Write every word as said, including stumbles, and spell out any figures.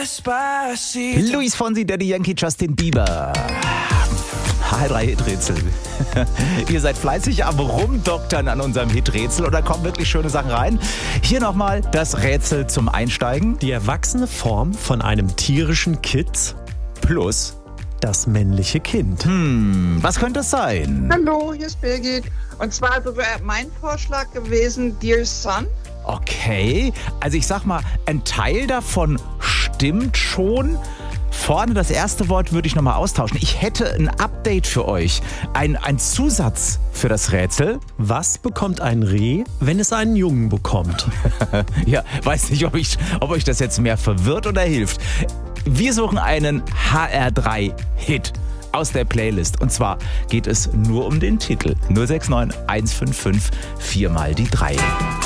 Despacito. Luis Fonsi, Daddy Yankee, Justin Bieber. H drei Hiträtsel. Ihr seid fleißig am Rumdoktern an unserem Hiträtsel und da kommen wirklich schöne Sachen rein. Hier nochmal das Rätsel zum Einsteigen. Die erwachsene Form von einem tierischen Kitz Plus das männliche Kind. Hm, was könnte es sein? Hallo, hier ist Birgit. Und zwar wäre mein Vorschlag gewesen, Dear Son. Okay, also ich sag mal, ein Teil davon stimmt schon. Vorne das erste Wort würde ich nochmal austauschen. Ich hätte ein Update für euch. Ein, ein Zusatz für das Rätsel. Was bekommt ein Reh, wenn es einen Jungen bekommt? Ja, weiß nicht, ob, ich, ob euch das jetzt mehr verwirrt oder hilft. Wir suchen einen H R drei Hit aus der Playlist. Und zwar geht es nur um den Titel. null sechs neun eins fünf fünf vier mal die drei.